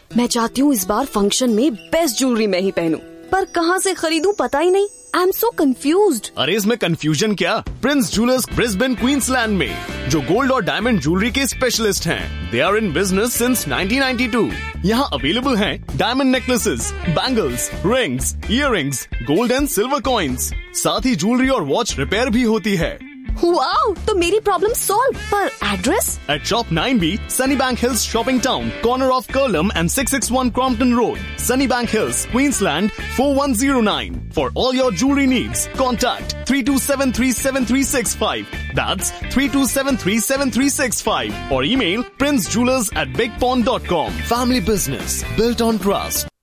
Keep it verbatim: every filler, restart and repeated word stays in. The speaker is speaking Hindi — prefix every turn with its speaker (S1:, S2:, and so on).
S1: मैं चाहती हूँ इस बार फंक्शन में बेस्ट ज्वेलरी मैं ही पहनूं, पर कहाँ से खरीदूं पता ही नहीं। I am so confused.
S2: अरे इसमें कंफ्यूजन क्या, प्रिंस ज्वेलर्स ब्रिस्बेन क्वींसलैंड में, जो गोल्ड और डायमंड ज्वेलरी के स्पेशलिस्ट हैं। They are in business since nineteen ninety two. यहाँ अवेलेबल हैं diamond necklaces, bangles, rings, earrings, gold and silver coins. साथ ही ज्वेलरी और वॉच रिपेयर भी होती है।
S1: वाओ, तो मेरी प्रॉब्लम सॉल्व। पर address?
S2: At Shop nine B, Sunnybank Hills Shopping Town, corner of Curlum and six six one Crompton Road, Sunnybank Hills, Queensland four one zero nine. For all your jewelry needs, contact three two seven three seven three six five. That's three two seven three seven three six five. Or email princejewelers at bigpond dot com. Family business built on trust.